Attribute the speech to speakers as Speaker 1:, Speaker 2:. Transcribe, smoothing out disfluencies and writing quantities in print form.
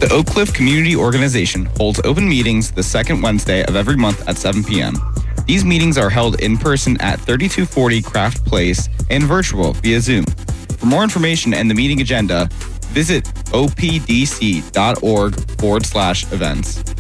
Speaker 1: The Oak Cliff Community Organization holds open meetings the second Wednesday of every month at 7 p.m. These meetings are held in person at 3240 Craft Place and virtual via Zoom. For more information and the meeting agenda, visit opdc.org/events.